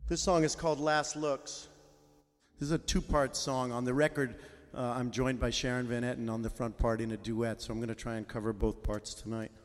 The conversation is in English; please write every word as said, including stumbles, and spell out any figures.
This song is called Last Looks. This is a two-part song. On the record, uh, I'm joined by Sharon Van Etten on the front part in a duet, so I'm going to try and cover both parts tonight.